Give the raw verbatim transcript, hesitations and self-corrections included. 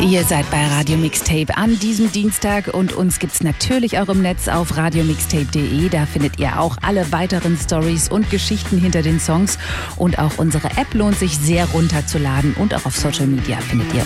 Ihr seid bei Radio Mixtape an diesem Dienstag und uns gibt's natürlich auch im Netz auf radio mixtape punkt de. Da findet ihr auch alle weiteren Stories und Geschichten hinter den Songs und auch unsere App lohnt sich sehr runterzuladen und auch auf Social Media findet ihr